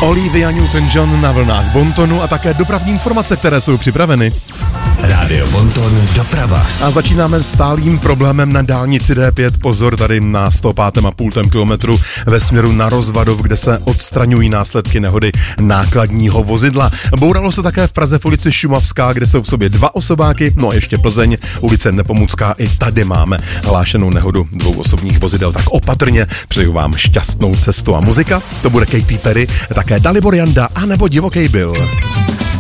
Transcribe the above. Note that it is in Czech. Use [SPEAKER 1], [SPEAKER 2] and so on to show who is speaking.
[SPEAKER 1] Olivia Newton-John na vlnách Bontonu a také dopravní informace, které jsou připraveny.
[SPEAKER 2] Rádio Bonton doprava.
[SPEAKER 1] A začínáme stálým problémem na dálnici D5. Pozor, tady na 105,5 kilometru ve směru na Rozvadov, kde se odstraňují následky nehody nákladního vozidla. Bouralo se také v Praze v ulici Šumavská, kde jsou v sobě 2 osobáky, no a ještě Plzeň, ulice Nepomucká, i tady máme hlášenou nehodu 2 osobních vozidel. Tak opatrně, přeju vám šťastnou cestu a muzika, to bude Katy Perry, také Dalibor Janda a nebo Divoký Bill.